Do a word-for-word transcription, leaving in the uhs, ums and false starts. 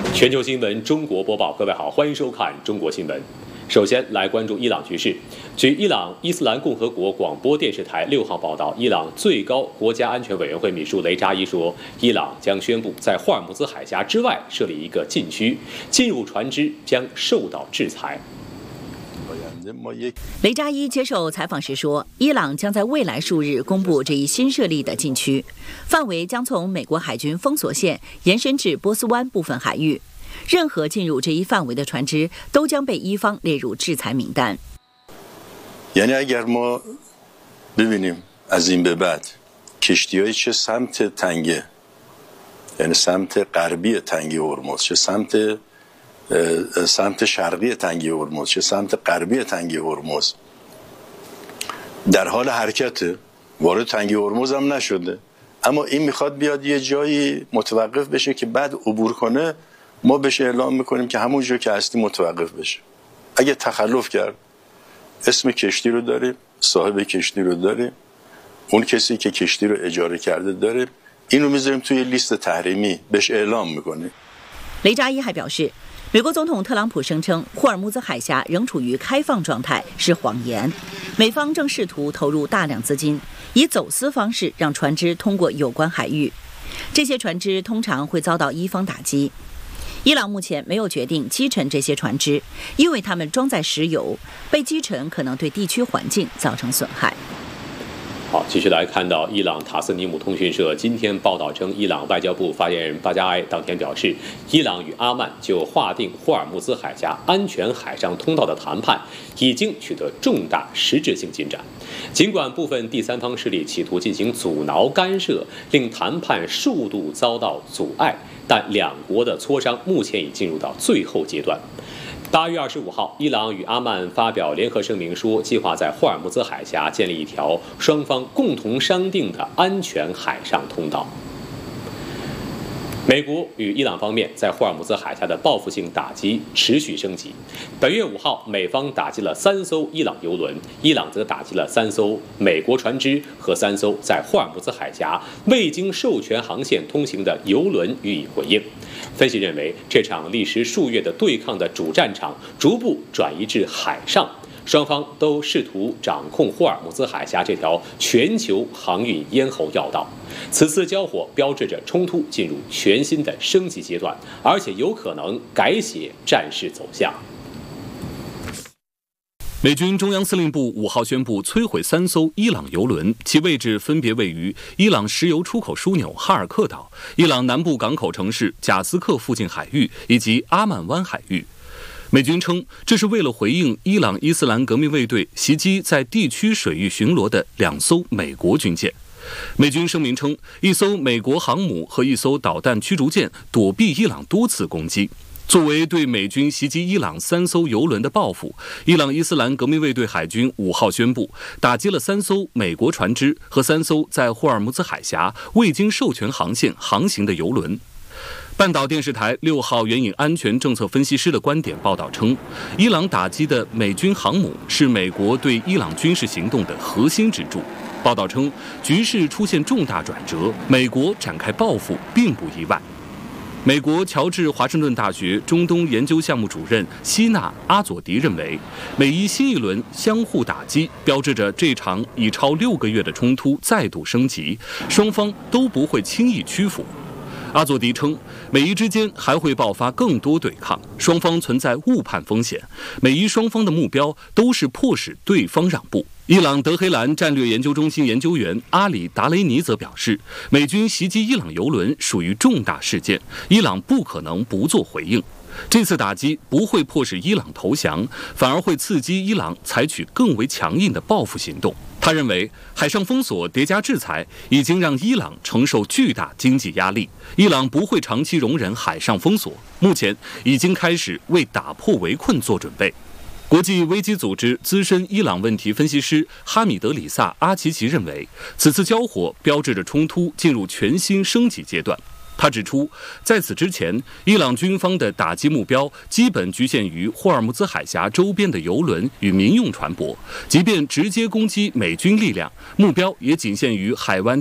全球新闻中国播报，各位好，欢迎收看中国新闻。首先来关注伊朗局势。据伊朗伊斯兰共和国广播电视台六号报道，伊朗最高国家安全委员会秘书雷扎伊说，伊朗将宣布在霍尔木兹海峡之外设立一个禁区，进入船只将受到制裁。 雷扎伊接受采访时说，伊朗将在未来数日公布这一新设立的禁区，范围将从美国海军封锁线延伸至波斯湾部分海域。任何进入这一范围的船只都将被伊方列入制裁名单。 یعنی اگر ما ببینیم از این به بعد کشتی‌های چه سمت تنگه یعنی سمت غربی تنگه هرمز چه سمت سمت شرقی تنگه هرمز چه سمت غربی تنگه هرمز در حال حرکته وارد تنگه هرمز هم نشده اما این میخواد بیاد یه جایی متوقف بشه که بعد عبور کنه ما بهش اعلام میکنیم که همون جا که هستی متوقف بشه. اگه تخلف کرد اسم کشتی رو داریم، صاحب کشتی رو داریم، اون کسی که کشتی رو اجاره کرده داریم، این رو میذاریم توی لیست تحریمی بهش اعلام میکنیم。 雷扎伊还表示，美国总统特朗普声称霍尔木兹海峡仍处于开放状态是谎言，美方正试图投入大量资金，以走私方式让船只通过有关海域，这些船只通常会遭到伊方打击。伊朗目前没有决定击沉这些船只，因为它们装载石油，被击沉可能对地区环境造成损害。 好，继续来看到伊朗塔斯尼姆通讯社今天报道称，伊朗外交部发言人巴加埃当天表示，伊朗与阿曼就划定霍尔木兹海峡安全海上通道的谈判已经取得重大实质性进展。尽管部分第三方势力企图进行阻挠干涉，令谈判速度遭到阻碍，但两国的磋商目前已进入到最后阶段。八月二十五号，伊朗与阿曼发表联合声明说，计划在霍尔木兹海峡建立一条双方共同商定的安全海上通道。美国与伊朗方面在霍尔木兹海峡的报复性打击持续升级。本月五号，美方打击了三艘伊朗油轮，伊朗则打击了三艘美国船只和三艘在霍尔木兹海峡未经授权航线通行的油轮予以回应。分析认为，这场历时数月的对抗的主战场逐步转移至海上，双方都试图掌控霍尔木兹海峡这条全球航运咽喉要道。此次交火标志着冲突进入全新的升级阶段，而且有可能改写战事走向。 美军中央司令部五号宣布摧毁三艘伊朗油轮，其位置分别位于伊朗石油出口枢纽哈尔克岛、伊朗南部港口城市贾斯克附近海域以及阿曼湾海域。美军称，这是为了回应伊朗伊斯兰革命卫队袭击在地区水域巡逻的两艘美国军舰。美军声明称，一艘美国航母和一艘导弹驱逐舰躲避伊朗多次攻击。作为对美军袭击伊朗三艘油轮的报复，伊朗伊斯兰革命卫队海军五号宣布，打击了三艘美国船只和三艘在霍尔木兹海峡未经授权航线航行的油轮。半岛电视台六号援引安全政策分析师的观点报道称，伊朗打击的美军航母是美国对伊朗军事行动的核心支柱。报道称，局势出现重大转折，美国展开报复并不意外。美国乔治华盛顿大学中东研究项目主任希纳·阿佐迪认为，美伊新一轮相互打击标志着这场已超六个月的冲突再度升级，双方都不会轻易屈服。阿佐迪称，美伊之间还会爆发更多对抗，双方存在误判风险，美伊双方的目标都是迫使对方让步。伊朗德黑兰战略研究中心研究员阿里达雷尼则表示，美军袭击伊朗油轮属于重大事件，伊朗不可能不做回应。这次打击不会迫使伊朗投降，反而会刺激伊朗采取更为强硬的报复行动。他认为，海上封锁叠加制裁已经让伊朗承受巨大经济压力，伊朗不会长期容忍海上封锁，目前已经开始为打破围困做准备。国际危机组织资深伊朗问题分析师哈米德里萨·阿奇奇认为，此次交火标志着冲突进入全新升级阶段。他指出，在此之前，伊朗军方的打击目标基本局限于霍尔木兹海峡周边的油轮与民用船舶，即便直接攻击美军力量，目标也仅限于海湾